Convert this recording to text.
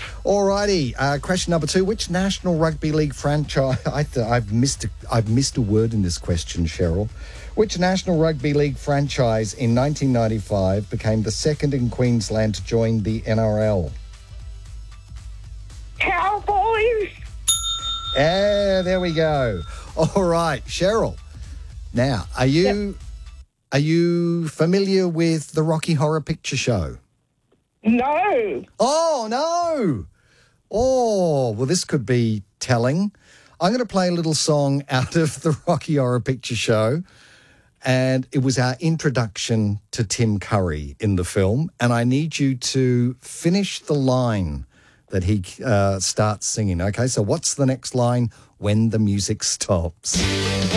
All righty. Question number 2. Which National Rugby League franchise... I've missed a word in this question, Cheryl. Which National Rugby League franchise in 1995 became the second in Queensland to join the NRL? Cowboys. Yeah, there we go. All right, Cheryl. Now, are you familiar with the Rocky Horror Picture Show? No. Oh, no. Oh, well, this could be telling. I'm going to play a little song out of the Rocky Horror Picture Show, and it was our introduction to Tim Curry in the film, and I need you to finish the line that he starts singing. Okay, so what's the next line when the music stops?